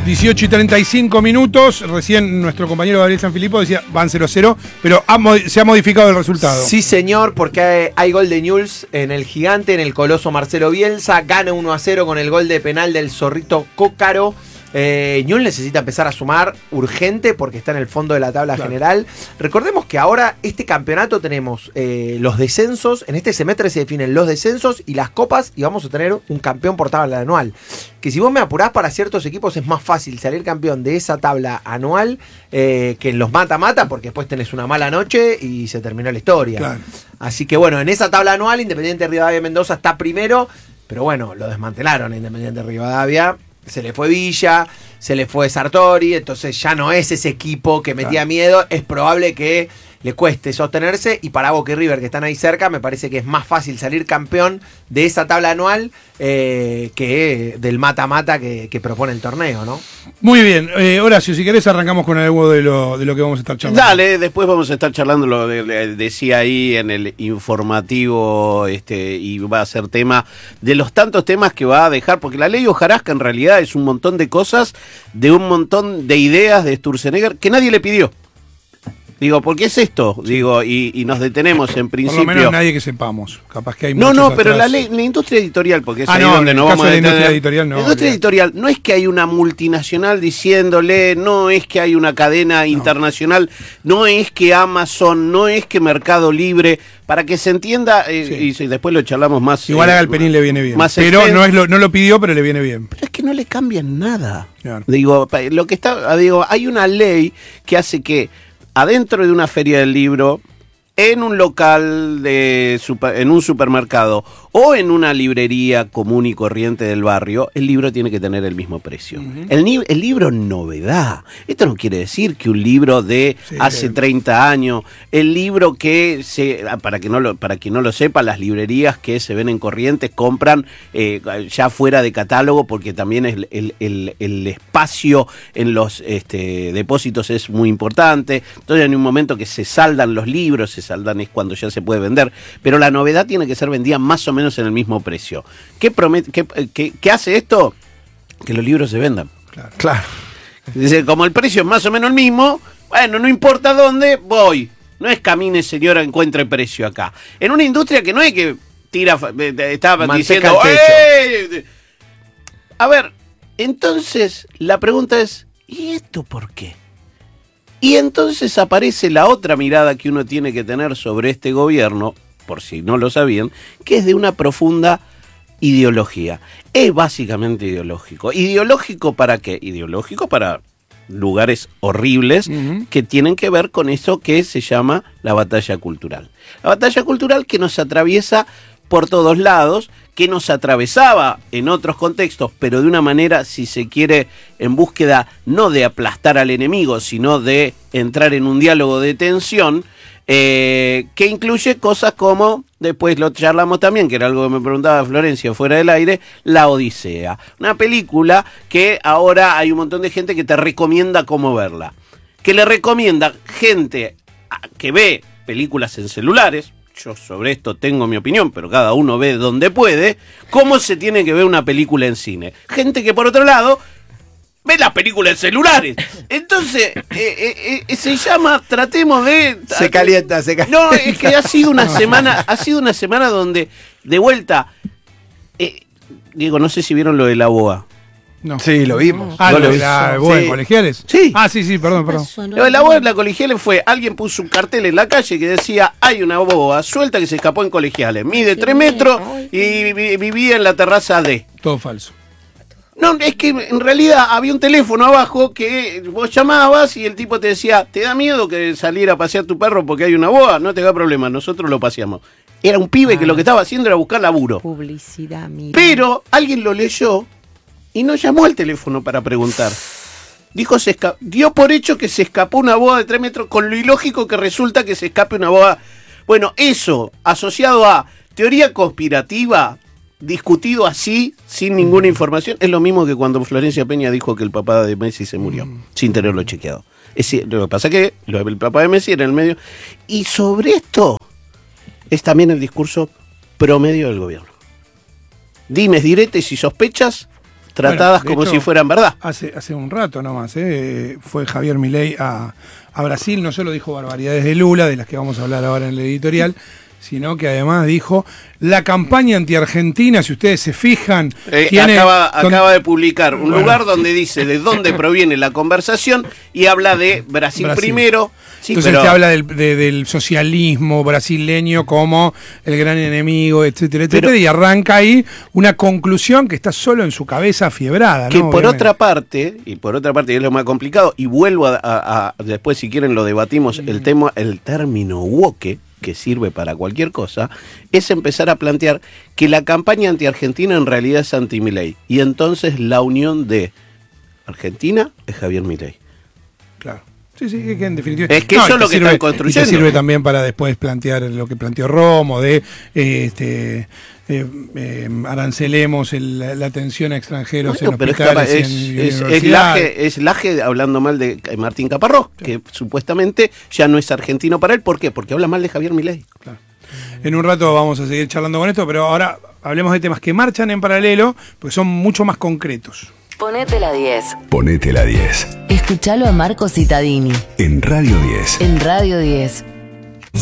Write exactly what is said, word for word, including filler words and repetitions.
dieciocho y treinta y cinco minutos. Recién nuestro compañero Gabriel Sanfilippo decía van cero cero, pero ha, se ha modificado el resultado. Sí, señor, porque hay, hay gol de Newell's en el gigante, en el coloso Marcelo Bielsa. Gana uno a cero con el gol de penal del Zorrito Cócaro. Eh, Newell's necesita empezar a sumar urgente porque está en el fondo de la tabla claro. general. Recordemos que ahora este campeonato tenemos eh, los descensos. En este semestre se definen los descensos y las copas y vamos a tener un campeón por tabla anual. Que si vos me apurás, para ciertos equipos es más fácil salir campeón de esa tabla anual eh, que en los mata-mata, porque después tenés una mala noche y se terminó la historia. Claro. Así que bueno, en esa tabla anual Independiente Rivadavia Mendoza está primero, pero bueno, lo desmantelaron a Independiente Rivadavia. Se le fue Villa, se le fue Sartori, entonces ya no es ese equipo que metía claro. miedo. Es probable que le cueste sostenerse, y para Boca y River, que están ahí cerca, me parece que es más fácil salir campeón de esa tabla anual eh, que del mata-mata que, que propone el torneo, ¿no? Muy bien, eh, Horacio, si querés arrancamos con algo de lo, de lo que vamos a estar charlando. Dale, después vamos a estar charlando, lo de, de, decía ahí en el informativo, este, y va a ser tema de los tantos temas que va a dejar, porque la ley Hojarasca en realidad es un montón de cosas, de un montón de ideas de Sturzenegger que nadie le pidió. Digo, ¿por qué es esto? Digo, y, y nos detenemos en principio. Por lo menos nadie que sepamos. Capaz que hay No, no, atrás. pero la ley, la industria editorial, porque es ah, ahí no, donde nos vamos a detener. detener. La industria editorial no. La industria bien. editorial no es que hay una multinacional diciéndole, no es que hay una cadena no. internacional, no es que Amazon, no es que Mercado Libre, para que se entienda, eh, sí. y después lo charlamos más. Igual eh, a Galperín le viene bien. Más pero no, es lo, no lo pidió, pero le viene bien. Pero es que no le cambian nada. Claro. Digo, lo que está, digo, hay una ley que hace que adentro de una feria del libro, en un local, de super, en un supermercado o en una librería común y corriente del barrio, el libro tiene que tener el mismo precio. Uh-huh. el, el libro novedad. Esto no quiere decir que un libro de sí, hace bien. treinta años, el libro que, se para, que no lo, para quien no lo sepa, las librerías que se ven en Corrientes compran eh, ya fuera de catálogo, porque también el, el, el, el espacio en los este, depósitos es muy importante. Entonces en un momento que se saldan los libros, se saldan es cuando ya se puede vender, pero la novedad tiene que ser vendida más o menos en el mismo precio. ¿Qué, promete, qué, qué, qué hace esto? Que los libros se vendan. Claro. claro. Dice, como el precio es más o menos el mismo, bueno, no importa dónde, voy. No es camine, señora, encuentre precio acá. En una industria que no es que tira, está Manteca diciendo, ¡eh! A ver, entonces la pregunta es, ¿y esto por qué? Y entonces aparece la otra mirada que uno tiene que tener sobre este gobierno, por si no lo sabían, que es de una profunda ideología. Es básicamente ideológico. ¿Ideológico para qué? Ideológico para lugares horribles uh-huh. que tienen que ver con eso que se llama la batalla cultural. La batalla cultural que nos atraviesa por todos lados, que nos atravesaba en otros contextos, pero de una manera, si se quiere, en búsqueda no de aplastar al enemigo, sino de entrar en un diálogo de tensión, eh, que incluye cosas como, después lo charlamos también, que era algo que me preguntaba Florencia fuera del aire, La Odisea. Una película que ahora hay un montón de gente que te recomienda cómo verla. Que le recomienda gente que ve películas en celulares. Yo sobre esto tengo mi opinión, pero cada uno ve donde puede, cómo se tiene que ver una película en cine. Gente que por otro lado ve las películas en celulares. Entonces, eh, eh, eh, se llama, tratemos de... Se calienta, se calienta. No, es que ha sido una semana, ha sido una semana donde, de vuelta, eh, digo, no sé si vieron lo de la B O A. No. Sí, lo vimos. Ah, ¿No lo lo de la hizo? B O A Sí. en colegiales. Sí. Ah, sí, sí, perdón, perdón. Lo de la B O A en la colegiales fue, alguien puso un cartel en la calle que decía, hay una B O A suelta que se escapó en colegiales, mide tres metros y vi- vivía en la terraza D. Todo falso. No, es que en realidad había un teléfono abajo que vos llamabas y el tipo te decía, ¿te da miedo que salir a pasear tu perro porque hay una B O A? No te da problema, nosotros lo paseamos. Era un pibe ah. que lo que estaba haciendo era buscar laburo. Publicidad, mira. Pero alguien lo leyó y no llamó al teléfono para preguntar. Dijo, se esca- dio por hecho que se escapó una boa de tres metros, con lo ilógico que resulta que se escape una boa. Bueno, eso, asociado a teoría conspirativa, discutido así, sin ninguna información, es lo mismo que cuando Florencia Peña dijo que el papá de Messi se murió, mm. sin tenerlo chequeado. Es decir, lo que pasa es que lo, el papá de Messi era en el medio. Y sobre esto es también el discurso promedio del gobierno. Dimes, diretes y sospechas tratadas bueno, como hecho, si fueran verdad. Hace, hace un rato nomás, ¿eh? Fue Javier Milei a, a Brasil, no solo dijo barbaridades de Lula, de las que vamos a hablar ahora en el editorial, sino que además dijo la campaña anti-argentina, si ustedes se fijan... Eh, tiene, acaba, don... acaba de publicar un bueno. lugar donde dice de dónde proviene la conversación y habla de Brasil, Brasil. primero. Sí, Entonces pero... te habla del, de, del socialismo brasileño como el gran enemigo, etcétera, etcétera, pero, y arranca ahí una conclusión que está solo en su cabeza fiebrada, ¿no? Que por Obviamente. otra parte, y por otra parte es lo más complicado, y vuelvo a, a, a después si quieren lo debatimos, mm. el tema, el término woke, que sirve para cualquier cosa, es empezar a plantear que la campaña anti-argentina en realidad es anti-Milei. Y entonces la unión de Argentina es Javier Milei. Claro. Sí, sí, es que en definitiva... Es que no, eso es lo que sirve, están construyendo. Y te sirve también para después plantear lo que planteó Romo, de eh, este eh, eh, arancelemos el, la atención a extranjeros bueno, en pero hospitales es, y en, es, en es, laje, es laje hablando mal de Martín Caparrós, sí. que supuestamente ya no es argentino para él. ¿Por qué? Porque habla mal de Javier Milei. Claro. En un rato vamos a seguir charlando con esto, pero ahora hablemos de temas que marchan en paralelo, porque son mucho más concretos. Ponete la diez. Ponete la diez. Escuchalo a Marco Cittadini. En Radio diez. En Radio diez.